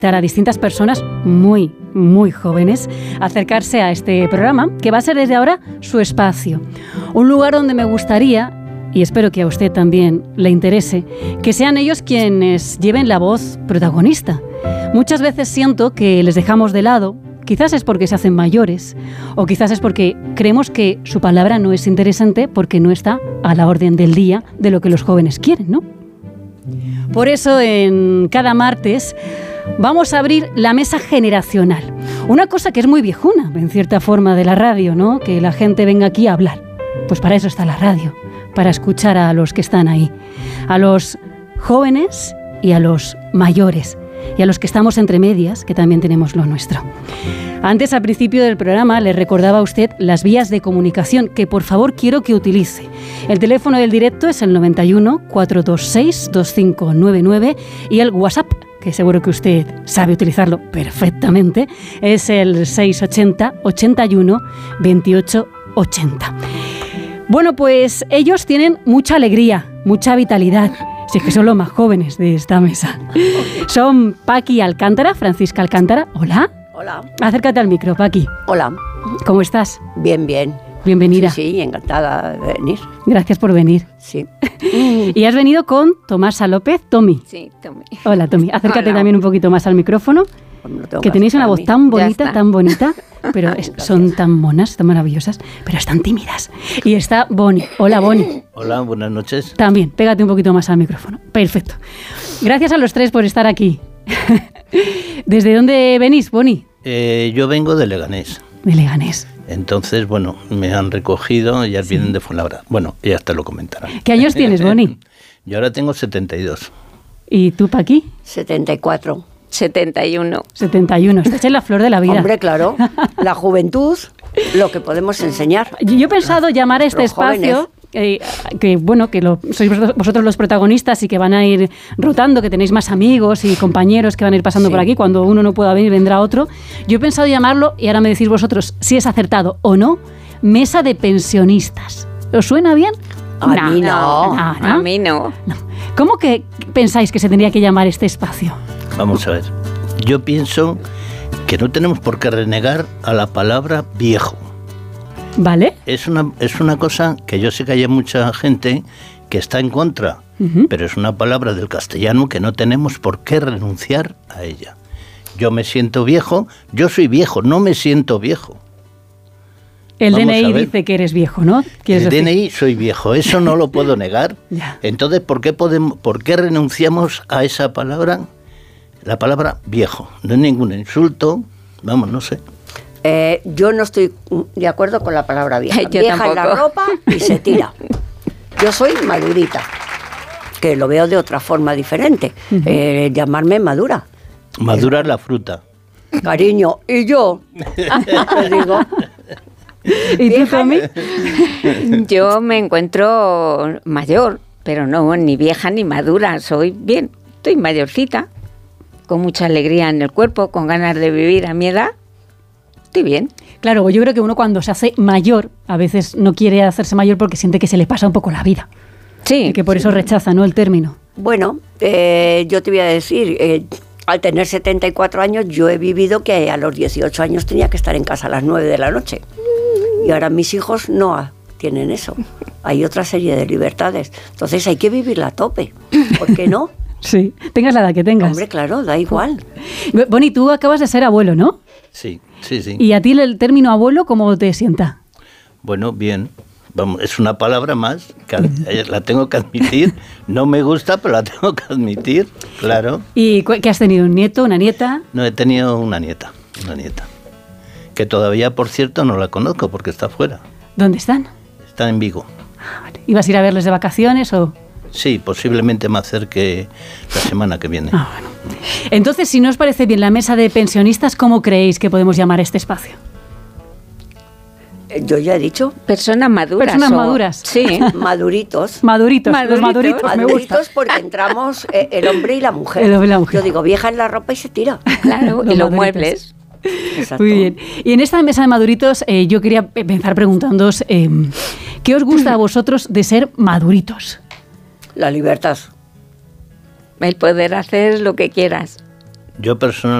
invitar a distintas personas muy, muy jóvenes a acercarse a este programa, que va a ser desde ahora su espacio. Un lugar donde me gustaría, y espero que a usted también le interese, que sean ellos quienes lleven la voz protagonista. Muchas veces siento que les dejamos de lado. Quizás es porque se hacen mayores o quizás es porque creemos que su palabra no es interesante porque no está a la orden del día de lo que los jóvenes quieren, ¿no? Por eso en cada martes vamos a abrir la mesa generacional. Una cosa que es muy viejuna, en cierta forma, de la radio, ¿no? Que la gente venga aquí a hablar. Pues para eso está la radio, para escuchar a los que están ahí, a los jóvenes y a los mayores. Y a los que estamos entre medias, que también tenemos lo nuestro. Antes, al principio del programa, le recordaba a usted las vías de comunicación que, por favor, quiero que utilice. El teléfono del directo es el 91 426 2599 y el WhatsApp, que seguro que usted sabe utilizarlo perfectamente, es el 680 81 28 80. Bueno, pues ellos tienen mucha alegría, mucha vitalidad. Si es que son los más jóvenes de esta mesa. Son Paqui Alcántara, Francisca Alcántara. Hola. Hola. Acércate al micro, Paqui. Hola. ¿Cómo estás? Bien, bien. Bienvenida. Sí, encantada de venir. Gracias por venir. Sí. Y has venido con Tomasa López, Tomi. Sí, Tomi. Hola, Tomi. Acércate Hola. También un poquito más al micrófono. No que tenéis una voz tan bonita, pero son tan monas, tan maravillosas, pero están tímidas. Y está Boni. Hola, Boni. Hola, buenas noches. También, pégate un poquito más al micrófono. Perfecto. Gracias a los tres por estar aquí. ¿Desde dónde venís, Boni? Yo vengo de Leganés. De Leganés. Entonces, bueno, me han recogido, ya vienen de Fuenlabrada. Bueno, ya te lo comentarán. ¿Qué años tienes, Boni? Yo ahora tengo 72. ¿Y tú, Paqui? 74. 71. 71. Estás en la flor de la vida. Hombre, claro. La juventud, lo que podemos enseñar. Yo he pensado llamar a este espacio... que bueno, que sois vosotros los protagonistas y que van a ir rotando, que tenéis más amigos y compañeros que van a ir pasando por aquí. Cuando uno no pueda venir, vendrá otro. Yo he pensado llamarlo, y ahora me decís vosotros si es acertado o no, Mesa de Pensionistas. ¿Os suena bien? A mí no. A mí no. ¿Cómo que pensáis que se tendría que llamar este espacio? Vamos a ver. Yo pienso que no tenemos por qué renegar a la palabra viejo. ¿Vale? Es una cosa que yo sé que hay mucha gente que está en contra, pero es una palabra del castellano que no tenemos por qué renunciar a ella. Yo me siento viejo, yo soy viejo, no me siento viejo. El DNI dice que eres viejo, ¿no? El DNI soy viejo, eso no lo puedo negar. Ya. Entonces, ¿por qué renunciamos a esa palabra? La palabra viejo. No es ningún insulto, vamos, no sé. Yo no estoy de acuerdo con la palabra vieja. Yo vieja tampoco. en la ropa y se tira. Yo soy madurita, que lo veo de otra forma diferente. Llamarme madura. Madura es la fruta. Cariño, y yo te digo... ¿Y tú, Tomi? Yo me encuentro mayor, pero no ni vieja ni madura. Soy bien, estoy mayorcita, con mucha alegría en el cuerpo, con ganas de vivir a mi edad. Estoy bien. Claro, yo creo que uno cuando se hace mayor, a veces no quiere hacerse mayor porque siente que se le pasa un poco la vida. Sí. Y que por eso rechaza, ¿no?, el término. Bueno, yo te voy a decir, al tener 74 años, yo he vivido que a los 18 años tenía que estar en casa a las 9 de la noche. Y ahora mis hijos no tienen eso. Hay otra serie de libertades. Entonces hay que vivirla a tope. ¿Por qué no? Sí, tengas la edad que tengas. Hombre, claro, da igual. Boni, tú acabas de ser abuelo, ¿no? Sí, sí, sí. ¿Y a ti el término abuelo cómo te sienta? Bueno, bien. Vamos, es una palabra más que la tengo que admitir. No me gusta, pero la tengo que admitir, claro. ¿Y qué has tenido? ¿Un nieto, una nieta? No, he tenido una nieta. Que todavía, por cierto, no la conozco porque está fuera. ¿Dónde están? Está en Vigo. Vale. ¿Ibas a ir a verles de vacaciones o...? Sí, posiblemente me acerque la semana que viene. Bueno. Entonces, si no os parece bien la mesa de pensionistas, ¿cómo creéis que podemos llamar este espacio? Yo ya he dicho. Personas maduras. Personas maduras. Sí. Maduritos. Maduritos, los maduritos, me gusta. Maduritos porque entramos el hombre y la mujer. El hombre y la mujer. Yo digo, vieja en la ropa y se tira. Claro, y los maduritos. muebles. Exacto. Muy bien. Y en esta mesa de maduritos yo quería empezar preguntándoos ¿qué os gusta a vosotros de ser maduritos? La libertad. El poder hacer lo que quieras. Yo personalmente